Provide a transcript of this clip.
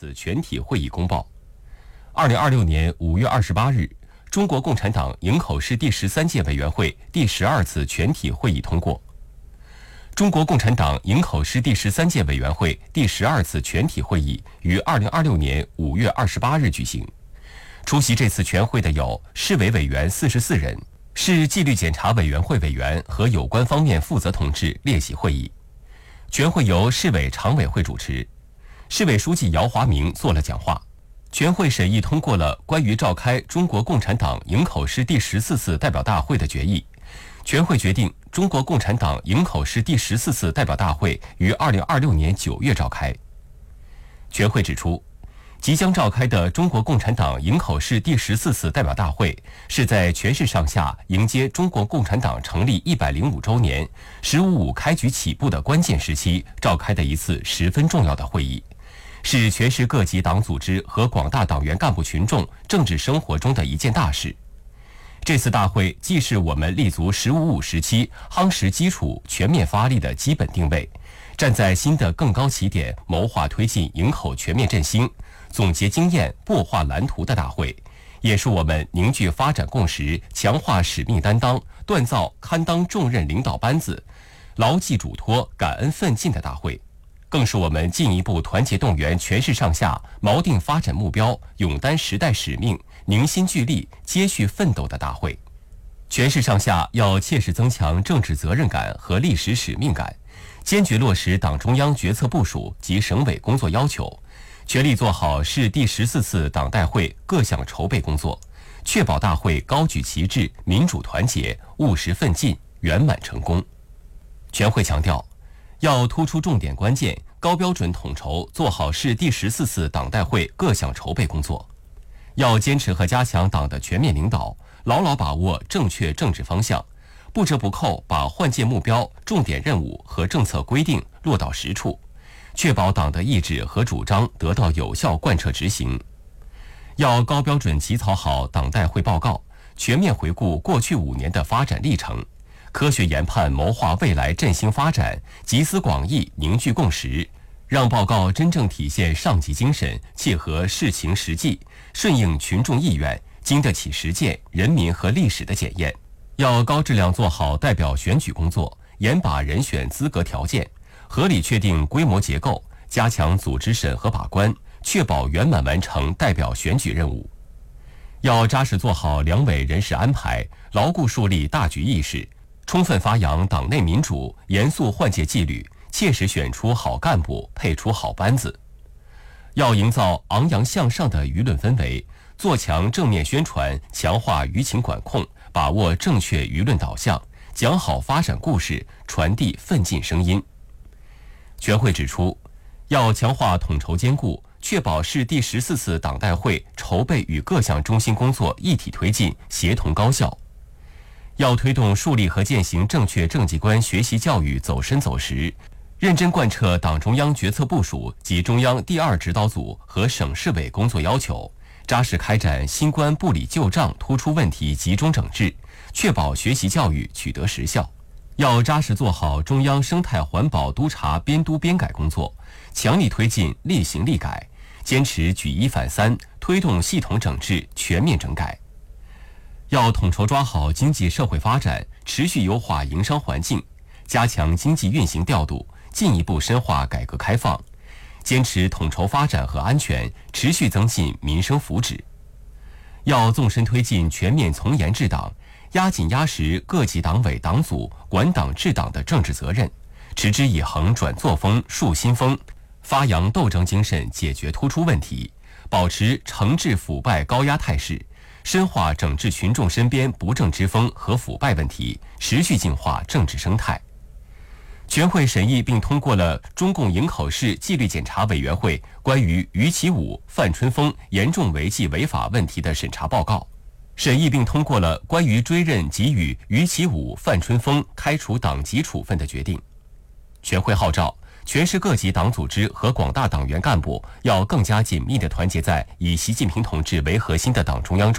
次全体会议公报。2026年5月28日，中国共产党营口市第13届委员会第12次全体会议通过。中国共产党营口市第13届委员会第12次全体会议于2026年5月28日举行。出席这次全会的有市委委员44人，市纪律检查委员会委员和有关方面负责同志列席会议。全会由市委常委会主持，市委书记姚华明做了讲话。全会审议通过了关于召开中国共产党营口市第14次代表大会的决议。全会决定中国共产党营口市第14次代表大会于2026年9月召开。全会指出，即将召开的中国共产党营口市第14次代表大会是在全市上下迎接中国共产党成立105周年“15.5”开局起步的关键时期召开的一次十分重要的会议，是全市各级党组织和广大党员干部群众政治生活中的一件大事。这次大会既是我们立足“15.5”时期夯实基础、全面发力的基本定位，站在新的更高起点谋划推进营口全面振兴、总结经验、擘画蓝图的大会，也是我们凝聚发展共识、强化使命担当、锻造堪当重任领导班子、牢记嘱托、感恩奋进的大会，更是我们进一步团结动员全市上下锚定发展目标、勇担时代使命、凝心聚力、接续奋斗的大会。全市上下要切实增强政治责任感和历史使命感，坚决落实党中央决策部署及省委工作要求，全力做好市第14次党代会各项筹备工作，确保大会高举旗帜、民主团结、务实奋进、圆满成功。全会强调，要突出重点关键，高标准统筹做好市第14次党代会各项筹备工作，要坚持和加强党的全面领导，牢牢把握正确政治方向，不折不扣把换届目标、重点任务和政策规定落到实处，确保党的意志和主张得到有效贯彻执行。要高标准起草好党代会报告，全面回顾过去5年的发展历程，科学研判谋划未来振兴发展，集思广益，凝聚共识，让报告真正体现上级精神，切合事情实际，顺应群众意愿，经得起实践、人民和历史的检验。要高质量做好代表选举工作，严把人选资格条件，合理确定规模结构，加强组织审核把关，确保圆满完成代表选举任务。要扎实做好两委人事安排，牢固树立大局意识，充分发扬党内民主，严肃换届纪律，切实选出好干部，配出好班子。要营造昂扬向上的舆论氛围，做强正面宣传，强化舆情管控，把握正确舆论导向，讲好发展故事，传递奋进声音。全会指出，要强化统筹兼顾，确保市第14次党代会筹备与各项中心工作一体推进，协同高效。要推动树立和践行正确政绩观学习教育走深走实，认真贯彻党中央决策部署及中央第2指导组和省市委工作要求，扎实开展新冠不理旧账突出问题集中整治，确保学习教育取得实效。要扎实做好中央生态环保督察编督编改工作，强力推进厉行厉改，坚持举一反三，推动系统整治全面整改。要统筹抓好经济社会发展，持续优化营商环境，加强经济运行调度，进一步深化改革开放，坚持统筹发展和安全，持续增进民生福祉。要纵深推进全面从严治党，压紧压实各级党委党组管党治党的政治责任，持之以恒转作风树新风，发扬斗争精神解决突出问题，保持惩治腐败高压态势，深化整治群众身边不正之风和腐败问题，持续净化政治生态。全会审议并通过了中共营口市纪律检查委员会关于于其武、范春风严重违纪违法问题的审查报告，审议并通过了关于追认给予于其武、范春风开除党籍处分的决定。全会号召全市各级党组织和广大党员干部要更加紧密地团结在以习近平同志为核心的党中央中，